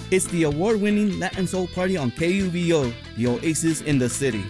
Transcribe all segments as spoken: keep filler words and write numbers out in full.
It's the award-winning Latin Soul Party on K U V O, the oasis in the city.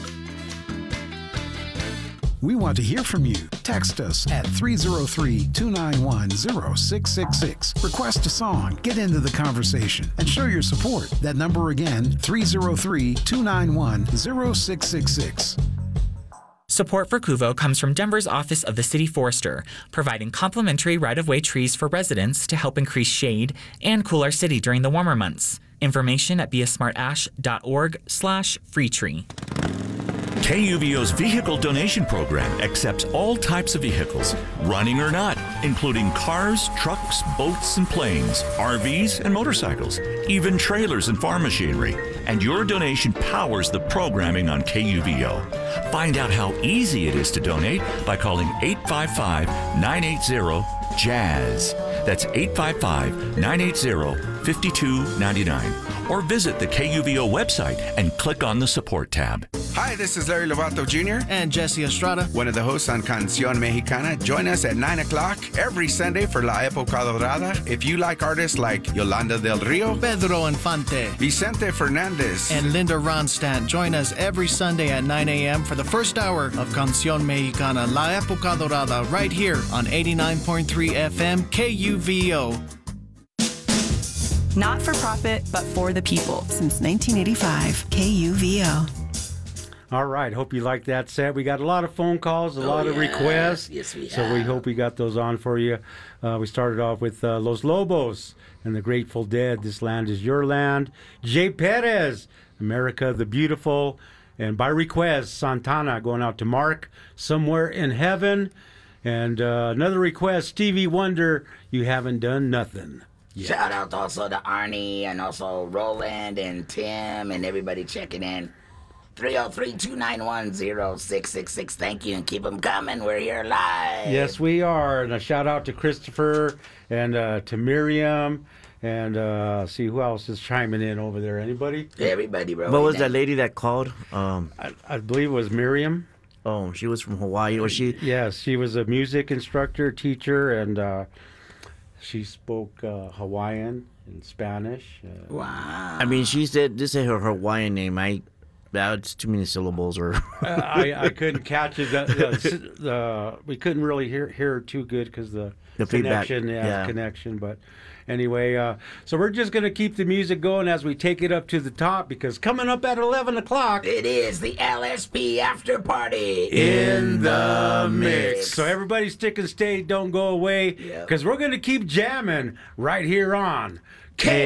We want to hear from you. Text us at three oh three, two nine one, oh six six six. Request a song, get into the conversation, and show your support. That number again, three oh three, two nine one, oh six six six. Support for Cuvo comes from Denver's Office of the City Forester, providing complimentary right-of-way trees for residents to help increase shade and cool our city during the warmer months. Information at beasmartash.org slash free tree. K U V O's Vehicle Donation Program accepts all types of vehicles, running or not, including cars, trucks, boats, and planes, R Vs, and motorcycles, even trailers and farm machinery. And your donation powers the programming on K U V O. Find out how easy it is to donate by calling eight five five, nine eight zero, JAZZ. That's eight five five, nine eight zero, five two nine nine. Or visit the K U V O website and click on the support tab. Hi, this is Larry Lovato Junior and Jesse Estrada, one of the hosts on Canción Mexicana. Join us at nine o'clock every Sunday for La Época Dorada. If you like artists like Yolanda del Rio, Pedro Infante, Vicente Fernandez, and Linda Ronstadt, join us every Sunday at nine a.m. for the first hour of Canción Mexicana, La Época Dorada, right here on eighty-nine point three F M K U V O. Not for profit, but for the people. Since nineteen eighty-five, K U V O. All right. Hope you liked that set. We got a lot of phone calls, a oh, lot yeah. of requests. Yes, we so have. we hope we got those on for you. Uh, we started off with uh, Los Lobos and the Grateful Dead. This land is your land. Jay Perez, America the Beautiful. And by request, Santana going out to Mark, Somewhere in Heaven. And uh, another request, Stevie Wonder, You Haven't Done Nothing. Yeah. Shout out also to Arnie and also Roland and Tim and everybody checking in. three oh three, two nine one, oh six six six. Thank you and keep them coming. We're here live. Yes, we are. And a shout out to Christopher and uh, to Miriam. And uh, see who else is chiming in over there. Anybody? Everybody, bro. What was that lady that called? Um, I, I believe it was Miriam. Oh, she was from Hawaii. Was she? Yes, she was a music instructor, teacher, and uh, she spoke uh, Hawaiian and Spanish. Uh, wow. I mean, she said, this is her Hawaiian name. I, that's too many syllables. Or I, I couldn't catch it. The, the, the, we couldn't really hear hear her too good because the, the connection, feedback. yeah, yeah. connection. But anyway, uh, so we're just going to keep the music going as we take it up to the top because coming up at eleven o'clock, it is the L S P after party in the mix. So everybody stick and stay, don't go away because yep. we're going to keep jamming right here on K